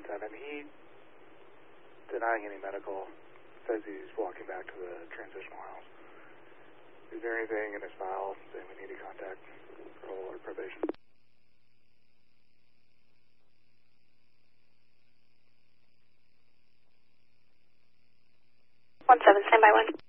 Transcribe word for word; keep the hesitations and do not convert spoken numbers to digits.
seven. He denying any medical, says he's walking back to the transitional house. Is there anything in his file saying we need to contact parole or probation? One seven, stand by one.